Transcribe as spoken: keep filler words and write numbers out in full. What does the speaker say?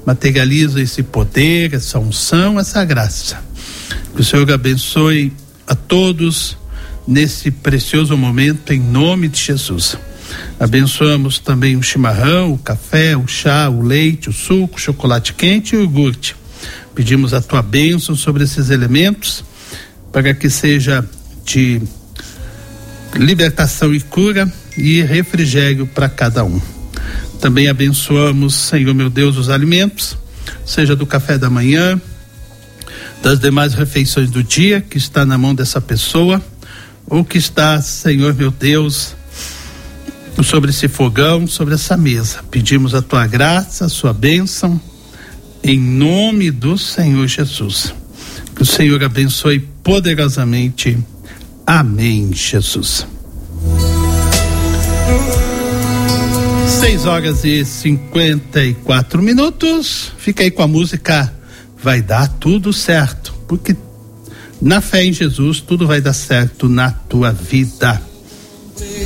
materializa esse poder, essa unção, essa graça. Que o Senhor abençoe a todos nesse precioso momento, em nome de Jesus. Abençoamos também o chimarrão, o café, o chá, o leite, o suco, o chocolate quente e o iogurte. Pedimos a tua bênção sobre esses elementos, para que seja de libertação e cura e refrigério para cada um. Também abençoamos, Senhor meu Deus, os alimentos, seja do café da manhã, das demais refeições do dia, que está na mão dessa pessoa, ou que está, Senhor meu Deus, sobre esse fogão, sobre essa mesa. Pedimos a tua graça, a sua bênção, em nome do Senhor Jesus. Que o Senhor abençoe poderosamente. Amém, Jesus. Seis horas e cinquenta e quatro minutos. Fica aí com a música Vai Dar Tudo Certo, porque na fé em Jesus tudo vai dar certo na tua vida.